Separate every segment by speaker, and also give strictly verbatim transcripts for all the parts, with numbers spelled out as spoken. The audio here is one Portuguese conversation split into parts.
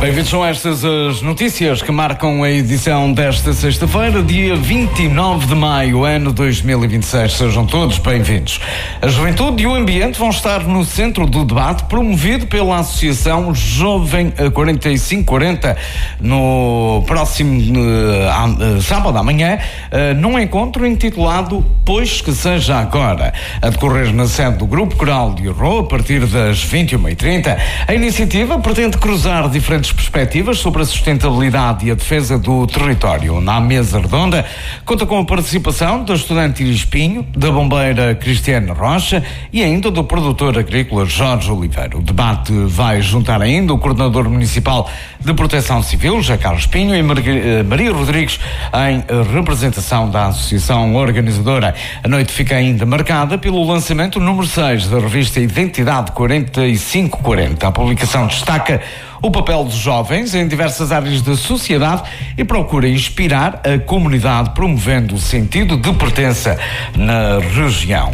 Speaker 1: Bem-vindos, são estas as notícias que marcam a edição desta sexta-feira, dia vinte e nove de maio, ano dois mil e vinte e seis. Sejam todos bem-vindos. A juventude e o ambiente vão estar no centro do debate promovido pela Associação Jovem quarenta e cinco quarenta no próximo uh, uh, sábado, amanhã, uh, num encontro intitulado Pois que Seja Agora, a decorrer na sede do Grupo Coral de Rô, a partir das vinte e uma e trinta. A iniciativa pretende cruzar diferentes perspectivas sobre a sustentabilidade e a defesa do território. Na mesa redonda, conta com a participação da estudante Iris Pinho, da bombeira Cristiana Rocha e ainda do produtor agrícola Jorge Oliveira. O debate vai juntar ainda o coordenador municipal de Proteção Civil, José Carlos Pinho, e Maria Rodrigues, em representação da associação organizadora. A noite fica ainda marcada pelo lançamento número seis da revista Identidade quarenta e cinco quarenta. A publicação destaca o papel dos jovens em diversas áreas da sociedade e procura inspirar a comunidade, promovendo o sentido de pertença na região.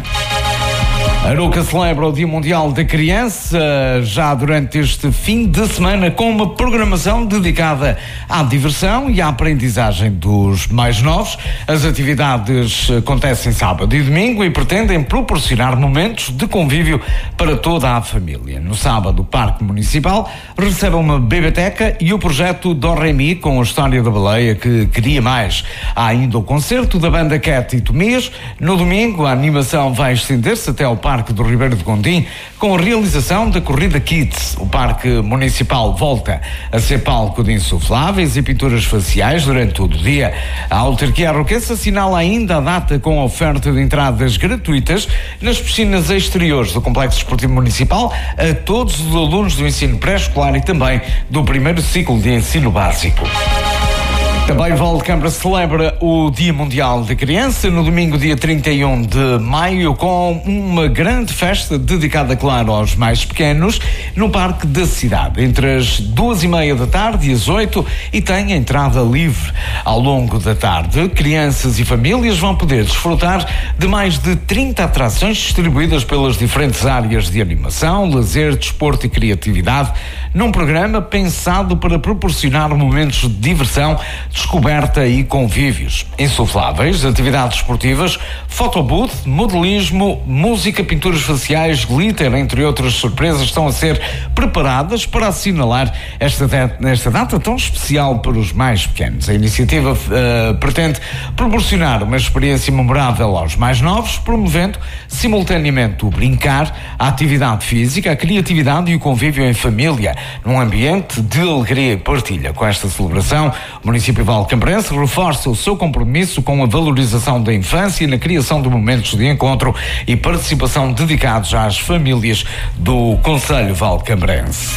Speaker 1: A Arouca celebra o Dia Mundial da Criança já durante este fim de semana, com uma programação dedicada à diversão e à aprendizagem dos mais novos. As atividades acontecem sábado e domingo e pretendem proporcionar momentos de convívio para toda a família. No sábado, o Parque Municipal recebe uma biblioteca e o projeto Do Re Mi, com a história da baleia que queria mais. Há ainda o concerto da banda Cat e Tomias. No domingo, a animação vai estender-se até ao Parque do Ribeiro de Gondim, com a realização da Corrida Kids. O Parque Municipal volta a ser palco de insufláveis e pinturas faciais durante todo o dia. A autarquia arroquense assinala ainda a data com a oferta de entradas gratuitas nas piscinas exteriores do Complexo Esportivo Municipal a todos os alunos do ensino pré-escolar e também do primeiro ciclo de ensino básico. Também Valdecambra celebra o Dia Mundial da Criança no domingo, dia trinta e um de maio, com uma grande festa dedicada, claro, aos mais pequenos, no Parque da Cidade, entre as duas e meia da tarde e as oito, e tem entrada livre. Ao longo da tarde, crianças e famílias vão poder desfrutar de mais de trinta atrações distribuídas pelas diferentes áreas de animação, lazer, desporto e criatividade, num programa pensado para proporcionar momentos de diversão, descoberta e convívios. Insufláveis, atividades esportivas, fotobooth, modelismo, música, pinturas faciais, glitter, entre outras surpresas, estão a ser preparadas para assinalar esta, esta data tão especial para os mais pequenos. A iniciativa uh, pretende proporcionar uma experiência memorável aos mais novos, promovendo simultaneamente o brincar, a atividade física, a criatividade e o convívio em família, num ambiente de alegria e partilha. Com esta celebração, o município valcambrense reforça o seu compromisso com a valorização da infância e na criação de momentos de encontro e participação dedicados às famílias do concelho valcambrense.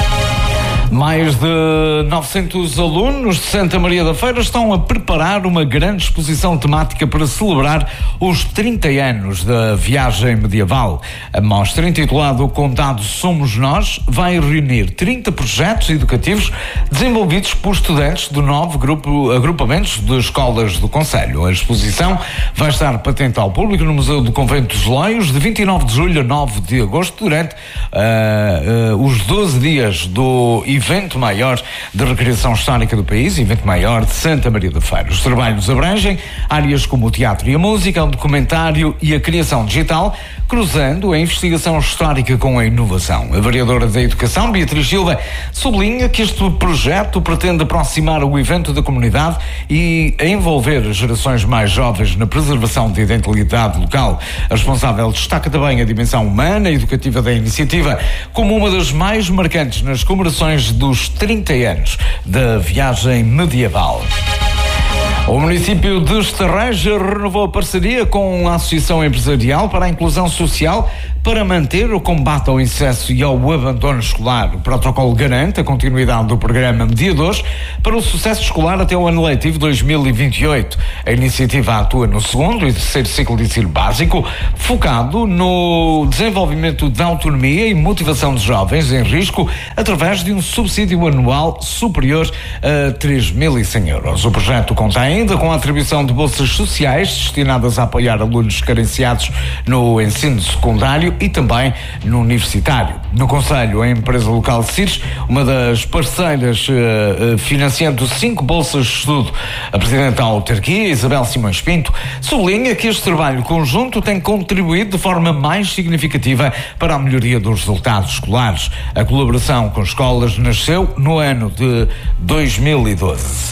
Speaker 1: Mais de novecentos alunos de Santa Maria da Feira estão a preparar uma grande exposição temática para celebrar os trinta anos da viagem medieval. A mostra, intitulada O Condado Somos Nós, vai reunir trinta projetos educativos desenvolvidos por estudantes de nove grupo, agrupamentos de escolas do concelho. A exposição vai estar patente ao público no Museu do Convento dos Leões de vinte e nove de julho a nove de agosto, durante uh, uh, os doze dias do evento maior de recreação histórica do país, evento maior de Santa Maria da Feira. Os trabalhos abrangem áreas como o teatro e a música, o documentário e a criação digital, cruzando a investigação histórica com a inovação. A vereadora da Educação, Beatriz Silva, sublinha que este projeto pretende aproximar o evento da comunidade e envolver as gerações mais jovens na preservação da identidade local. A responsável destaca também a dimensão humana e educativa da iniciativa como uma das mais marcantes nas comemorações dos trinta anos da viagem medieval. O município de Estarreja renovou a parceria com a Associação Empresarial para a Inclusão Social para manter o combate ao excesso e ao abandono escolar. O protocolo garante a continuidade do programa Mediadores para o sucesso escolar até o ano letivo dois mil e vinte e oito. A iniciativa atua no segundo e terceiro ciclo de ensino básico, focado no desenvolvimento da autonomia e motivação de jovens em risco através de um subsídio anual superior a três mil e cem euros. O projeto conta ainda com a atribuição de bolsas sociais destinadas a apoiar alunos carenciados no ensino secundário e também no Universitário. No Conselho, a empresa local de Sires, uma das parceiras uh, financiando cinco bolsas de estudo. A Presidente da Autarquia, Isabel Simões Pinto, sublinha que este trabalho conjunto tem contribuído de forma mais significativa para a melhoria dos resultados escolares. A colaboração com escolas nasceu no ano de dois mil e doze.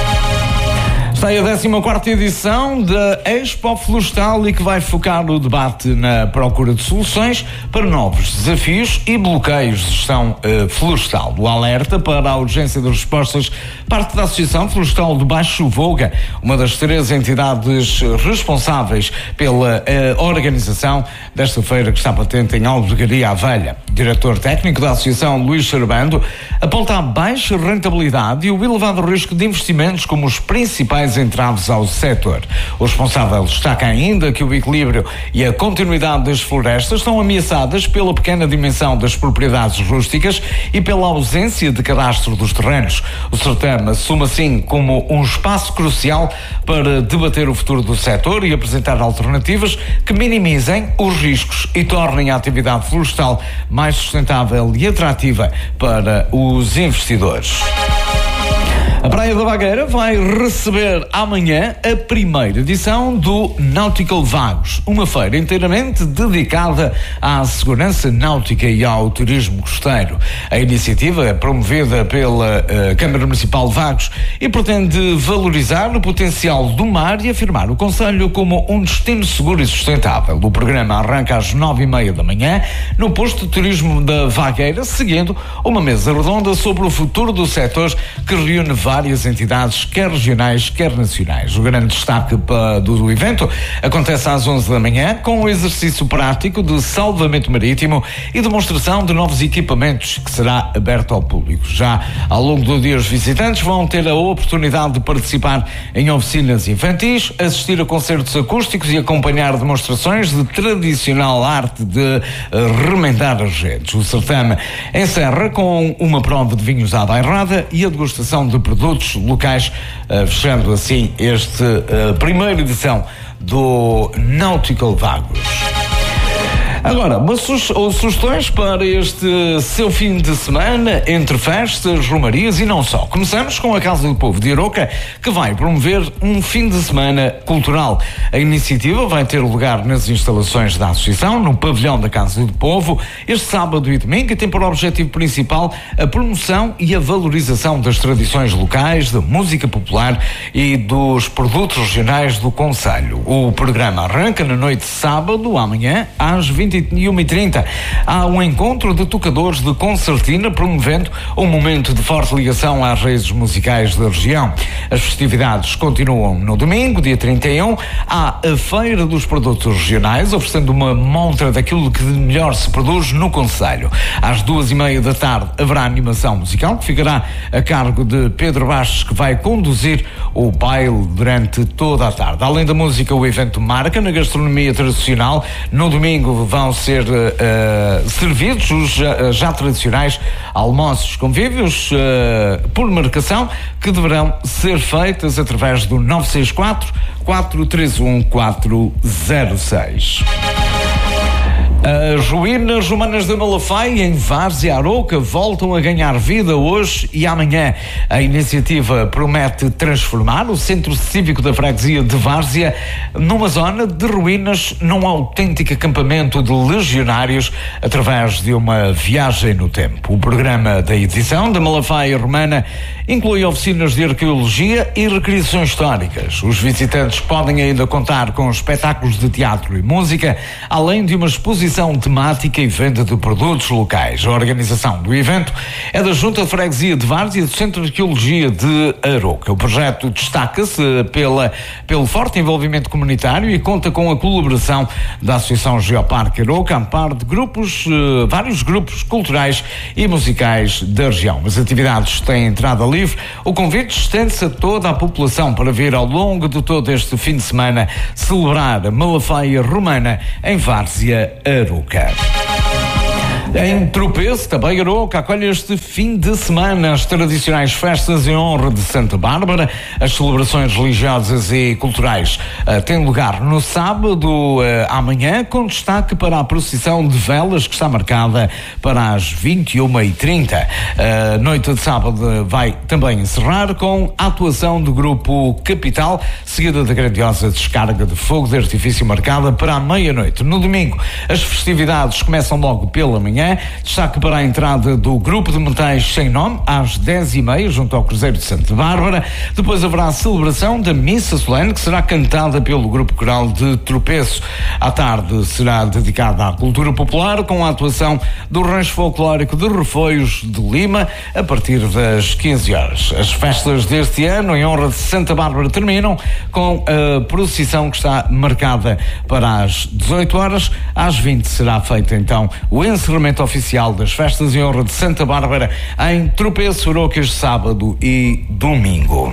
Speaker 1: Está aí a décima quarta edição da Expo Florestal e que vai focar o debate na procura de soluções para novos desafios e bloqueios de gestão uh, florestal. O alerta para a urgência das respostas parte da Associação Florestal de Baixo Voga, uma das três entidades responsáveis pela uh, organização desta feira que está patente em Albergaria à Velha. O diretor técnico da Associação, Luís Sarbando, aponta a baixa rentabilidade e o elevado risco de investimentos como os principais entraves ao setor. O responsável destaca ainda que o equilíbrio e a continuidade das florestas estão ameaçadas pela pequena dimensão das propriedades rústicas e pela ausência de cadastro dos terrenos. O certame assume assim como um espaço crucial para debater o futuro do setor e apresentar alternativas que minimizem os riscos e tornem a atividade florestal mais sustentável e atrativa para os investidores. A Praia da Vagueira vai receber amanhã a primeira edição do Nautical Vagos, uma feira inteiramente dedicada à segurança náutica e ao turismo costeiro. A iniciativa é promovida pela uh, Câmara Municipal de Vagos e pretende valorizar o potencial do mar e afirmar o concelho como um destino seguro e sustentável. O programa arranca às nove e meia da manhã no posto de turismo da Vagueira, seguindo uma mesa redonda sobre o futuro do setor que reúne várias várias entidades, quer regionais, quer nacionais. O grande destaque do evento acontece às onze da manhã, com o exercício prático de salvamento marítimo e demonstração de novos equipamentos, que será aberto ao público. Já ao longo do dia, os visitantes vão ter a oportunidade de participar em oficinas infantis, assistir a concertos acústicos e acompanhar demonstrações de tradicional arte de remendar as redes. O certame encerra com uma prova de vinhos à bairrada e a degustação de produtos locais, uh, fechando assim este uh, primeira edição do Nautical Vagos. Agora, umas sugestões para este seu fim de semana, entre festas, romarias e não só. Começamos com a Casa do Povo de Aroca, que vai promover um fim de semana cultural. A iniciativa vai ter lugar nas instalações da Associação, no pavilhão da Casa do Povo, este sábado e domingo, e tem por objetivo principal a promoção e a valorização das tradições locais, da música popular e dos produtos regionais do concelho. O programa arranca na noite de sábado, amanhã, às vinte e uma e trinta. Há um encontro de tocadores de concertina promovendo um momento de forte ligação às raízes musicais da região. As festividades continuam no domingo, dia trinta e um. Há a Feira dos Produtos Regionais, oferecendo uma montra daquilo que de melhor se produz no concelho. Às duas e meia da tarde haverá animação musical, que ficará a cargo de Pedro Bastos, que vai conduzir o baile durante toda a tarde. Além da música, o evento marca na gastronomia tradicional. No domingo vão ser uh, servidos os já, já tradicionais almoços convívios uh, por marcação, que deverão ser feitas através do nove seis quatro, quatro três um, quatro zero seis. As ruínas romanas de Malafaia, em Várzea e Aroca, voltam a ganhar vida hoje e amanhã. A iniciativa promete transformar o Centro Cívico da Freguesia de Várzea numa zona de ruínas, num autêntico acampamento de legionários, através de uma viagem no tempo. O programa da edição da Malafaia Romana inclui oficinas de arqueologia e recriações históricas. Os visitantes podem ainda contar com espetáculos de teatro e música, além de uma exposição temática e venda de produtos locais. A organização do evento é da Junta de Freguesia de Várzea e do Centro de Arqueologia de Aroca. O projeto destaca-se pela, pelo forte envolvimento comunitário e conta com a colaboração da Associação Geoparque Aroca, amparo de grupos, eh, vários grupos culturais e musicais da região. As atividades têm entrada livre. O convite estende-se a toda a população para vir ao longo de todo este fim de semana celebrar a Malafaia Romana em Várzea Aroca. Em Tropeço, também Aroca, acolhe este fim de semana as tradicionais festas em honra de Santa Bárbara. As celebrações religiosas e culturais uh, têm lugar no sábado, uh, amanhã, com destaque para a procissão de velas que está marcada para as vinte e uma e trinta. A uh, noite de sábado vai também encerrar com a atuação do grupo Capital, seguida da grandiosa descarga de fogo de artifício marcada para a meia-noite. No domingo, as festividades começam logo pela manhã. Destaque para a entrada do grupo de metais sem nome às dez e meia junto ao Cruzeiro de Santa Bárbara. Depois haverá a celebração da missa solene, que será cantada pelo grupo coral de Tropeço. À tarde será dedicada à cultura popular, com a atuação do rancho folclórico de Refoios de Lima a partir das quinze horas. As festas deste ano em honra de Santa Bárbara terminam com a procissão que está marcada para as dezoito horas. Às vinte será feito então o encerramento oficial das festas em honra de Santa Bárbara em Tropeço, Arocas, sábado e domingo.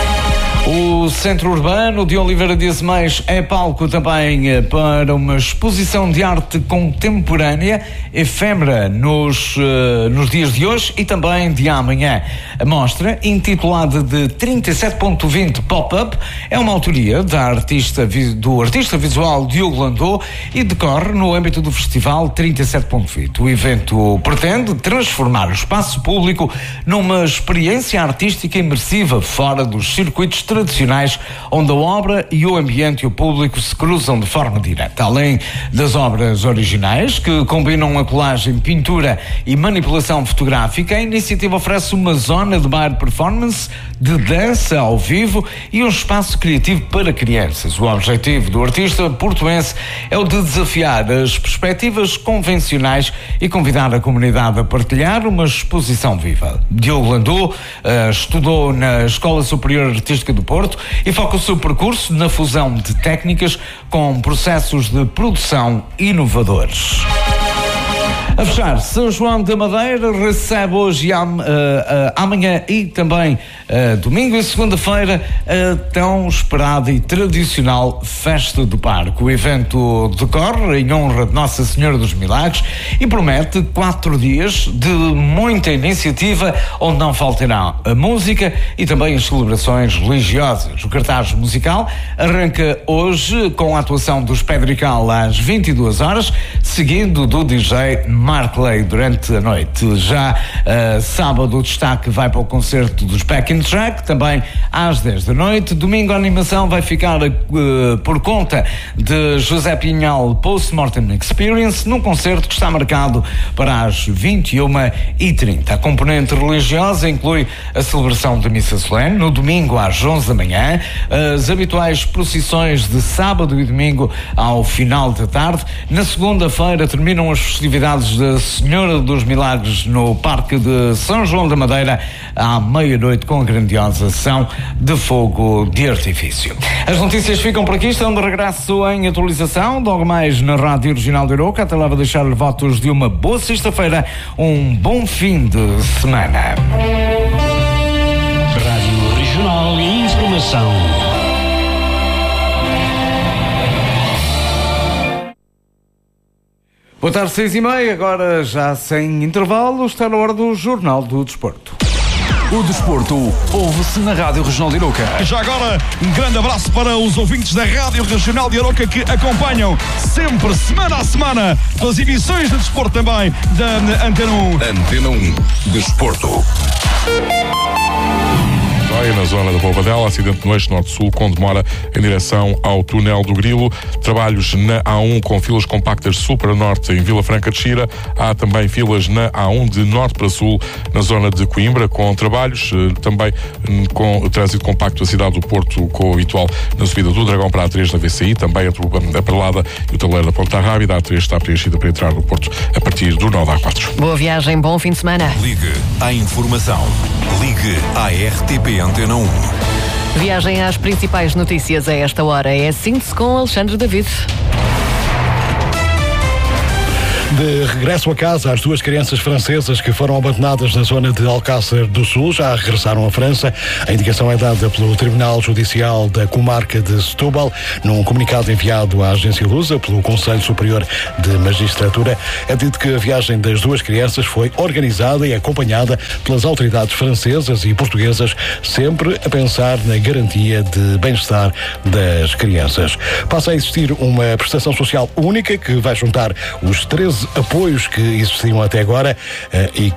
Speaker 1: O Centro Urbano de Oliveira de Azeméis é palco também para uma exposição de arte contemporânea efêmera nos, uh, nos dias de hoje e também de amanhã. A mostra, intitulada de trinta e sete ponto vinte Pop-Up, é uma autoria da artista, do artista visual Diogo Landau e decorre no âmbito do Festival trinta e sete ponto vinte. O evento pretende transformar o espaço público numa experiência artística imersiva fora dos circuitos tradicionais, onde a obra e o ambiente e o público se cruzam de forma direta. Além das obras originais, que combinam a colagem, pintura e manipulação fotográfica, a iniciativa oferece uma zona de bar performance, de dança ao vivo e um espaço criativo para crianças. O objetivo do artista portuense é o de desafiar as perspectivas convencionais e convidar a comunidade a partilhar uma exposição viva. Diogo Landau uh, estudou na Escola Superior Artística do Porto e foca o seu percurso na fusão de técnicas com processos de produção inovadores. A fechar, São João da Madeira recebe hoje, am, uh, uh, amanhã e também uh, domingo e segunda-feira a tão esperada e tradicional Festa do Parque. O evento decorre em honra de Nossa Senhora dos Milagres e promete quatro dias de muita iniciativa, onde não faltará a música e também as celebrações religiosas. O cartaz musical arranca hoje com a atuação dos Pedrical às vinte e duas horas, seguindo do D J Markley durante a noite. Já uh, sábado o destaque vai para o concerto dos Back in Track, também às dez da noite. Domingo a animação vai ficar uh, por conta de José Pinhal Post-Mortem Experience, num concerto que está marcado para as vinte e uma e trinta. A componente religiosa inclui a celebração da missa solene no domingo às onze da manhã, as habituais procissões de sábado e domingo ao final da tarde. Na segunda-feira terminam as festividades da Senhora dos Milagres no Parque de São João da Madeira à meia-noite, com a grandiosa sessão de fogo de artifício. As notícias ficam por aqui, estão de regresso em atualização, logo mais na Rádio Regional de Aroca. Até lá vou deixar-lhe votos de uma boa sexta-feira, um bom fim de semana.
Speaker 2: Rádio Regional e Informação.
Speaker 1: Boa tarde, seis e meia, agora já sem intervalo, está na hora do Jornal do Desporto.
Speaker 3: O desporto ouve-se na Rádio Regional de Aroca.
Speaker 4: Já agora, um grande abraço para os ouvintes da Rádio Regional de Aroca que acompanham sempre, semana a semana, as emissões de desporto também da Antena um.
Speaker 3: Antena um, Desporto.
Speaker 5: Na zona da Bobadela, acidente no eixo norte-sul com demora em direção ao túnel do Grilo. Trabalhos na A um com filas compactas de sul para norte em Vila Franca de Xira. Há também filas na A um de norte para sul na zona de Coimbra, com trabalhos também com o trânsito compacto da cidade do Porto, com o habitual na subida do Dragão para a A três na V C I, também entre a Perlada e o Taleiro da Ponta Rábida. A A três está preenchida para entrar no Porto a partir do nó da A quatro.
Speaker 6: Boa viagem, bom fim de semana.
Speaker 3: Ligue à informação. Ligue à R T P Antena um.
Speaker 6: Viagem às principais notícias a esta hora. É síntese com Alexandre David.
Speaker 7: De regresso a casa, as duas crianças francesas que foram abandonadas na zona de Alcácer do Sul já regressaram à França. A indicação é dada pelo Tribunal Judicial da Comarca de Setúbal. Num comunicado enviado à agência Lusa pelo Conselho Superior de Magistratura, é dito que a viagem das duas crianças foi organizada e acompanhada pelas autoridades francesas e portuguesas, sempre a pensar na garantia de bem-estar das crianças. Passa a existir uma prestação social única que vai juntar os treze apoios que existiam até agora e